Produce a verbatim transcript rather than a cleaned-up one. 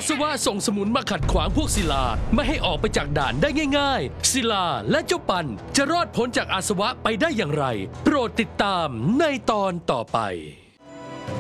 สวะส่งสมุนมาขัดขวางพวกศิลาไม่ให้ออกไปจากด่านได้ง่ายๆศิลาและเจ้าปันจะรอดพ้นจากอาสวะไปได้อย่างไรโปรดติดตามในตอนต่อไป